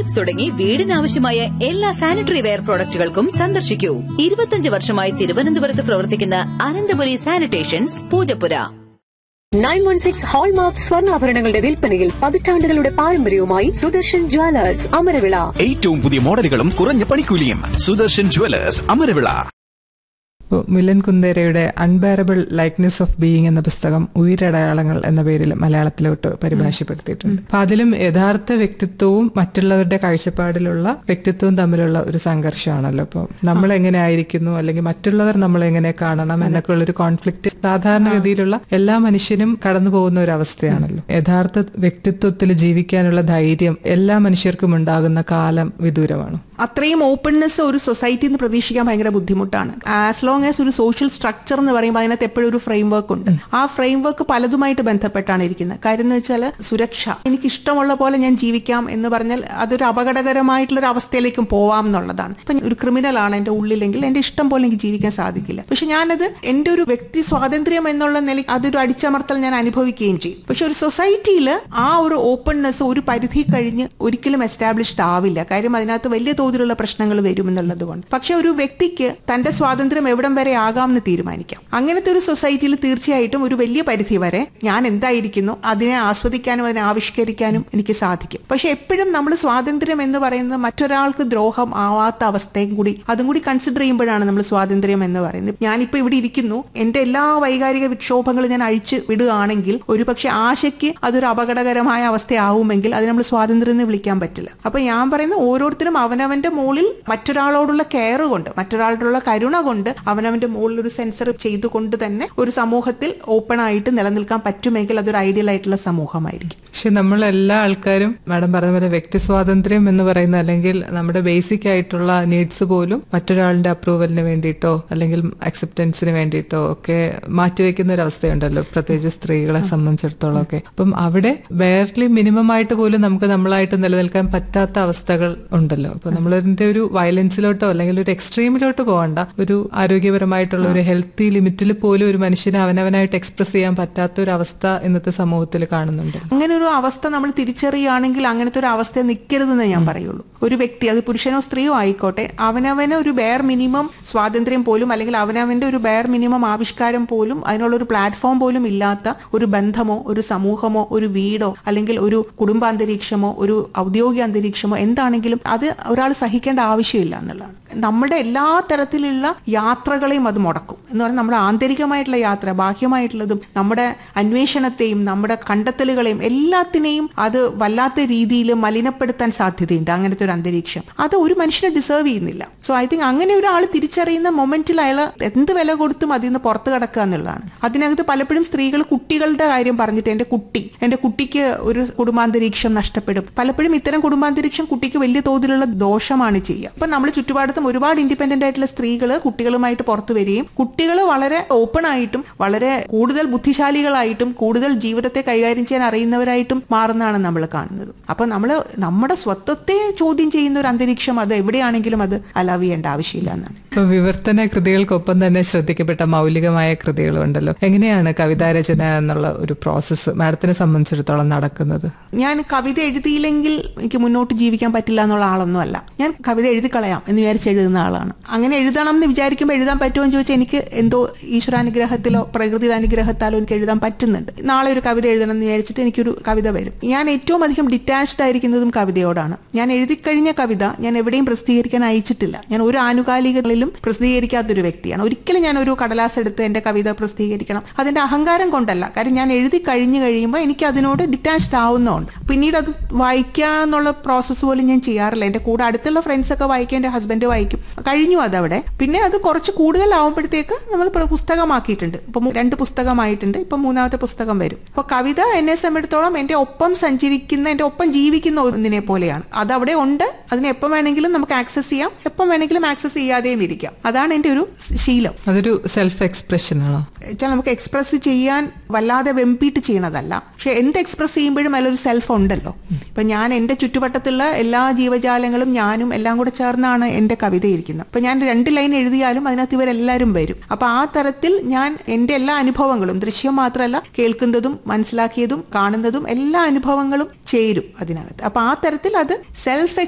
Soaps തുടങ്ങി വീടിനാവശ്യമായ എല്ലാ sanitary ware പ്രോഡക്റ്റുകൾക്കും സന്ദർശിക്കൂ. 25 വർഷമായി തിരുവനന്തപുരത്ത് പ്രവർത്തിക്കുന്ന അനന്തപുരി സാനിറ്റേഷൻസ്, പൂജപ്പുര. 916 ഹോൾമാർക്ക് സ്വർണ്ണാഭരണങ്ങളുടെ വിൽപ്പനയിൽ പതിറ്റാണ്ടുകളുടെ പാരമ്പര്യവുമായി സുദർശൻ ജ്വല്ലേഴ്സ്, അമരവിള. ഏറ്റവും പുതിയ മോഡലുകളും കുറഞ്ഞ പണിക്കൂലിയും. Sudarshan Jewellers, Amaravila. Milan കുന്ദേരയുടെ unbearable likeness of being എന്ന പുസ്തകം ഉയരടയാളങ്ങൾ എന്ന പേരിൽ മലയാളത്തിലോട്ട് പരിഭാഷപ്പെടുത്തിയിട്ടുണ്ട്. അപ്പൊ അതിലും യഥാർത്ഥ വ്യക്തിത്വവും മറ്റുള്ളവരുടെ കാഴ്ചപ്പാടിലുള്ള വ്യക്തിത്വവും തമ്മിലുള്ള ഒരു സംഘർഷമാണല്ലോ. ഇപ്പോൾ നമ്മൾ എങ്ങനെ ആയിരിക്കുന്നു, അല്ലെങ്കിൽ മറ്റുള്ളവർ നമ്മളെ എങ്ങനെ കാണണം എന്നൊക്കെ ഉള്ളൊരു കോൺഫ്ലിക്റ്റ് സാധാരണഗതിയിലുള്ള എല്ലാ മനുഷ്യനും കടന്നു പോകുന്ന ഒരു അവസ്ഥയാണല്ലോ. യഥാർത്ഥ വ്യക്തിത്വത്തിൽ ജീവിക്കാനുള്ള ധൈര്യം എല്ലാ മനുഷ്യർക്കും ഉണ്ടാകുന്ന കാലം വിദൂരമാണ്. അത്രയും ഓപ്പൺനെസ് ഒരു സൊസൈറ്റിയിൽ നിന്ന് പ്രതീക്ഷിക്കാൻ ഭയങ്കര ബുദ്ധിമുട്ടാണ്. ആസ് ലോങ് ആസ് ഒരു സോഷ്യൽ സ്ട്രക്ചർ എന്ന് പറയുമ്പോൾ അതിനകത്ത് എപ്പോഴും ഒരു ഫ്രെയിം വർക്ക് ഉണ്ട്. ആ ഫ്രെയിം വർക്ക് പലതുമായിട്ട് ബന്ധപ്പെട്ടാണ് ഇരിക്കുന്നത്. കാര്യം എന്ന് വെച്ചാൽ സുരക്ഷ, എനിക്ക് ഇഷ്ടമുള്ള പോലെ ഞാൻ ജീവിക്കാം എന്ന് പറഞ്ഞാൽ അതൊരു അപകടകരമായിട്ടുള്ള ഒരു അവസ്ഥയിലേക്കും പോവാം എന്നുള്ളതാണ്. ഇപ്പൊ ഒരു ക്രിമിനൽ ആണ് എന്റെ ഉള്ളിലെങ്കിൽ എന്റെ ഇഷ്ടം പോലെ എനിക്ക് ജീവിക്കാൻ സാധിക്കില്ല. പക്ഷെ ഞാനത് എന്റെ ഒരു വ്യക്തി സ്വാതന്ത്ര്യം എന്നുള്ള നിലയ്ക്ക് അതൊരു അടിച്ചമർത്തൽ ഞാൻ അനുഭവിക്കുകയും ചെയ്യും. പക്ഷെ ഒരു സൊസൈറ്റിയിൽ ആ ഒരു ഓപ്പൺനെസ് ഒരു പരിധി കഴിഞ്ഞ് ഒരിക്കലും എസ്റ്റാബ്ലിഷ്ഡ് ആവില്ല. കാര്യം അതിനകത്ത് വലിയ തോതിലുള്ള പ്രശ്നങ്ങൾ വരുമെന്നുള്ളത് കൊണ്ട്. പക്ഷെ ഒരു വ്യക്തിക്ക് തന്റെ സ്വാതന്ത്ര്യം എവിടം വരെ ആകാമെന്ന് തീരുമാനിക്കാം. അങ്ങനത്തെ ഒരു സൊസൈറ്റിയിൽ തീർച്ചയായിട്ടും ഒരു വലിയ പരിധി വരെ ഞാൻ എന്തായിരിക്കുന്നു അതിനെ ആസ്വദിക്കാനും അതിനെ ആവിഷ്കരിക്കാനും എനിക്ക് സാധിക്കും. പക്ഷെ എപ്പോഴും നമ്മൾ സ്വാതന്ത്ര്യം എന്ന് പറയുന്നത് മറ്റൊരാൾക്ക് ദ്രോഹം ആവാത്ത അവസ്ഥയും കൂടി അതും കൂടി കൺസിഡർ ചെയ്യുമ്പോഴാണ് നമ്മൾ സ്വാതന്ത്ര്യം എന്ന് പറയുന്നത്. ഞാനിപ്പോ ഇവിടെ ഇരിക്കുന്നു, എന്റെ എല്ലാ വൈകാരിക വിക്ഷോഭങ്ങളും ഞാൻ അഴിച്ചു വിടുകയാണെങ്കിൽ ഒരുപക്ഷെ ആശയ്ക്ക് അതൊരു അപകടകരമായ അവസ്ഥയാവുമെങ്കിൽ അത് നമ്മൾ സ്വാതന്ത്ര്യം എന്ന് വിളിക്കാൻ പറ്റില്ല. അപ്പൊ ഞാൻ പറയുന്നത് ഓരോരുത്തരും അവനവന്റെ മുകളിൽ മറ്റൊരാളോടുള്ള കെയർ കൊണ്ട്, മറ്റൊരാളോടുള്ള കരുണ കൊണ്ട് അവനവന്റെ മുകളിൽ ഒരു സെൻസർ ചെയ്തുകൊണ്ട് തന്നെ ഒരു സമൂഹത്തിൽ ഓപ്പൺ ആയിട്ട് നിലനിൽക്കാൻ പറ്റുമെങ്കിൽ അതൊരു ഐഡിയൽ ആയിട്ടുള്ള സമൂഹമായിരിക്കും. പക്ഷെ നമ്മൾ എല്ലാ ആൾക്കാരും മാഡം പറഞ്ഞ പോലെ വ്യക്തി സ്വാതന്ത്ര്യം എന്ന് പറയുന്ന അല്ലെങ്കിൽ നമ്മുടെ ബേസിക് ആയിട്ടുള്ള നീഡ്സ് പോലും മറ്റൊരാളുടെ അപ്രൂവലിന് വേണ്ടിയിട്ടോ അല്ലെങ്കിൽ അക്സെപ്റ്റൻസിന് വേണ്ടിയിട്ടോ ഒക്കെ മാറ്റിവെക്കുന്ന ഒരു അവസ്ഥയുണ്ടല്ലോ, പ്രത്യേകിച്ച് സ്ത്രീകളെ സംബന്ധിച്ചിടത്തോളം ഒക്കെ. അപ്പം അവിടെ ബെയർലി മിനിമം ആയിട്ട് പോലും നമുക്ക് നമ്മളായിട്ട് നിലനിൽക്കാൻ പറ്റാത്ത അവസ്ഥകൾ ഉണ്ടല്ലോ. അപ്പൊ നമ്മളതിന്റെ ഒരു വയലൻസിലോട്ടോ അല്ലെങ്കിൽ ഒരു എക്സ്ട്രീമിലോട്ട് പോകണ്ട, ഒരു ആരോഗ്യപരമായിട്ടുള്ള ഒരു ഹെൽത്തി ലിമിറ്റിൽ പോലും ഒരു മനുഷ്യനെ അവനവനായിട്ട് എക്സ്പ്രസ് ചെയ്യാൻ പറ്റാത്ത ഒരു അവസ്ഥ ഇന്നത്തെ സമൂഹത്തിൽ കാണുന്നുണ്ട്. അങ്ങനെ ഒരു അവസ്ഥ നമ്മൾ തിരിച്ചറിയുകയാണെങ്കിൽ അങ്ങനത്തെ ഒരു അവസ്ഥ നിൽക്കരുതെന്ന് ഞാൻ പറയുള്ളൂ. ഒരു വ്യക്തി, അത് പുരുഷനോ സ്ത്രീയോ ആയിക്കോട്ടെ, അവനവന് ഒരു ബെയർ മിനിമം സ്വാതന്ത്ര്യം പോലും അല്ലെങ്കിൽ അവനവന്റെ ഒരു ബെയർ മിനിമം ആവിഷ്കാരം പോലും അതിനുള്ള ഒരു പ്ലാറ്റ്ഫോം പോലും ഇല്ലാത്ത ഒരു ബന്ധമോ ഒരു സമൂഹമോ ഒരു വീടോ അല്ലെങ്കിൽ ഒരു കുടുംബാന്തരീക്ഷമോ ഒരു ഔദ്യോഗിക അന്തരീക്ഷമോ എന്താണെങ്കിലും അത് ഒരാൾ സഹിക്കേണ്ട ആവശ്യമില്ല എന്നുള്ളതാണ്. നമ്മുടെ എല്ലാ തരത്തിലുള്ള യാത്രകളെയും അത് മുടക്കും എന്ന് പറഞ്ഞാൽ നമ്മുടെ ആന്തരികമായിട്ടുള്ള യാത്ര, ബാഹ്യമായിട്ടുള്ളതും നമ്മുടെ അന്വേഷണത്തെയും നമ്മുടെ കണ്ടെത്തലുകളെയും എല്ലാത്തിനെയും അത് വല്ലാത്ത രീതിയിൽ മലിനപ്പെടുത്താൻ സാധ്യതയുണ്ട്. അങ്ങനത്തെ ഒരു അന്തരീക്ഷം അത് ഒരു മനുഷ്യനെ ഡിസേർവ് ചെയ്യുന്നില്ല. സോ ഐ തിങ്ക് അങ്ങനെ ഒരാൾ തിരിച്ചറിയുന്ന മൊമെന്റിൽ അയാൾ എന്ത് വില കൊടുത്തും അതിൽ നിന്ന് പുറത്ത് കടക്കുക എന്നുള്ളതാണ്. അതിനകത്ത് പലപ്പോഴും സ്ത്രീകൾ കുട്ടികളുടെ കാര്യം പറഞ്ഞിട്ട് എന്റെ കുട്ടിക്ക് ഒരു കുടുംബാന്തരീക്ഷം നഷ്ടപ്പെടും. പലപ്പോഴും ഇത്തരം കുടുംബാന്തരീക്ഷം കുട്ടിക്ക് വലിയ തോതിലുള്ള ദോഷമാണ് ചെയ്യുക. അപ്പൊ നമ്മൾ ചുറ്റുപാടത്തും ഒരുപാട് ഇൻഡിപെൻഡന്റ് ആയിട്ടുള്ള സ്ത്രീകൾ കുട്ടികളുമായിട്ട് പുറത്തു വരികയും കുട്ടികൾ വളരെ ഓപ്പൺ ആയിട്ടും വളരെ കൂടുതൽ ബുദ്ധിശാലികളായിട്ടും കൂടുതൽ ജീവിതത്തെ കൈകാര്യം ചെയ്യാൻ അറിയുന്നവരായിട്ടും മാറുന്നതാണ് നമ്മൾ കാണുന്നത്. അപ്പൊ നമ്മൾ നമ്മുടെ സ്വത്വത്തെ ചോദ്യം ചെയ്യുന്ന ഒരു അന്തരീക്ഷം അത് എവിടെയാണെങ്കിലും അത് അലവ് ചെയ്യേണ്ട ആവശ്യമില്ല എന്നാണ്. ഇപ്പൊ വിവർത്തന കൃതികൾക്കൊപ്പം തന്നെ ശ്രദ്ധിക്കപ്പെട്ട മൗലികമായ കൃതികളും ഉണ്ടല്ലോ. എങ്ങനെയാണ് കവിതാരചന എന്നുള്ള ഒരു പ്രോസസ്സ് മാഡത്തിനെ സംബന്ധിച്ചിടത്തോളം നടക്കുന്നത്? ഞാൻ കവിത എഴുതിയില്ലെങ്കിൽ എനിക്ക് മുന്നോട്ട് ജീവിക്കാൻ പറ്റില്ല എന്നുള്ള ആളൊന്നും അല്ല. ഞാൻ കവിത എഴുതി കളയാം എന്ന് വിചാരിച്ച് എഴുതുന്ന ആളാണ്. അങ്ങനെ എഴുതണം എന്ന് വിചാരിക്കുമ്പോൾ എഴുതാൻ പറ്റുമോ എന്ന് ചോദിച്ചാൽ എനിക്ക് എന്തോ ഈശ്വരാനുഗ്രഹത്തിലോ പ്രകൃതിയുടെ അനുഗ്രഹത്താലോ എനിക്ക് എഴുതാൻ പറ്റുന്നുണ്ട്. നാളെ ഒരു കവിത എഴുതണം എന്ന് വിചാരിച്ചിട്ട് എനിക്കൊരു കവിത വരും. ഞാൻ ഏറ്റവും അധികം ഡിറ്റാച്ച്ഡ് ആയിരിക്കുന്നതും കവിതയോടാണ്. ഞാൻ എഴുതി കഴിഞ്ഞ കവിത ഞാൻ എവിടെയും പ്രസിദ്ധീകരിക്കാൻ അയച്ചിട്ടില്ല. ഞാൻ ഒരു ആനുകാലികളിലും പ്രസിദ്ധീകരിക്കാത്തൊരു വ്യക്തിയാണ്. ഒരിക്കലും ഞാൻ ഒരു കടലാസ് എടുത്ത് എന്റെ കവിത പ്രസിദ്ധീകരിക്കണം അതിന്റെ അഹങ്കാരം കൊണ്ടല്ല. കാര്യം ഞാൻ എഴുതി കഴിഞ്ഞു കഴിയുമ്പോൾ എനിക്ക് അതിനോട് ഡിറ്റാച്ച്ഡ് ആവുന്നതുകൊണ്ട് പിന്നീട് അത് വായിക്കുക എന്നുള്ള പ്രോസസ്സ് പോലും ഞാൻ ചെയ്യാറില്ല. എന്റെ കൂടെ അടുത്തുള്ള ഫ്രണ്ട്സ് ഒക്കെ വായിക്കും, എന്റെ ഹസ്ബൻഡ് വായിക്കും, കഴിഞ്ഞു അതവിടെ. പിന്നെ അത് കുറച്ച് കൂടുതലാവുമ്പോഴത്തേക്ക് നമ്മൾ പുസ്തകമാക്കിയിട്ടുണ്ട്. ഇപ്പൊ 2 പുസ്തകമായിട്ടുണ്ട്, ഇപ്പൊ 3ാമത്തെ പുസ്തകം വരും. അപ്പൊ കവിത എന്നെ സംബന്ധിച്ചിടത്തോളം എന്റെ ഒപ്പം സഞ്ചരിക്കുന്ന, എന്റെ ഒപ്പം ജീവിക്കുന്ന ഒന്നിനെ പോലെയാണ്. അതവിടെ ഉണ്ട്, അതിനെ എപ്പം വേണമെങ്കിലും നമുക്ക് ആക്സസ് ചെയ്യാം, എപ്പം വേണമെങ്കിലും ആക്സസ് ചെയ്യാതെയും ഇരിക്കാം. അതാണ് എന്റെ ഒരു ശീലം. അതൊരു സെൽഫ് എക്സ്പ്രഷൻ ആണോ? നമുക്ക് എക്സ്പ്രസ് ചെയ്യാൻ വല്ലാതെ വെമ്പിട്ട് ചെയ്യണതല്ല, പക്ഷെ എന്ത് എക്സ്പ്രസ് ചെയ്യുമ്പോഴും അതിലൊരു സെൽഫ് ഉണ്ടല്ലോ. ഇപ്പൊ ഞാൻ എന്റെ ചുറ്റുവട്ടത്തുള്ള എല്ലാ ജീവജാലങ്ങളും ഞാനും എല്ലാം കൂടെ ചേർന്നാണ് എന്റെ കവിത ഇരിക്കുന്നത്. അപ്പൊ ഞാൻ 2 ലൈൻ എഴുതിയാലും അതിനകത്ത് ഇവരെല്ലാവരും വരും. അപ്പൊ ആ തരത്തിൽ ഞാൻ എന്റെ എല്ലാ അനുഭവങ്ങളും, ദൃശ്യം മാത്രമല്ല കേൾക്കുന്നതും മനസ്സിലാക്കിയതും കാണുന്നതും എല്ലാ അനുഭവങ്ങളും ചേരും അതിനകത്ത്. അപ്പൊ ആ തരത്തിൽ അത് സെൽഫ്